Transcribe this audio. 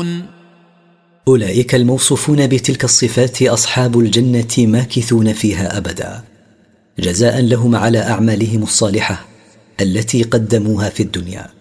خالدون. أولئك الموصوفون بتلك الصفات أصحاب الجنة ماكثون فيها أبدا، جزاء لهم على أعمالهم الصالحة التي قدموها في الدنيا.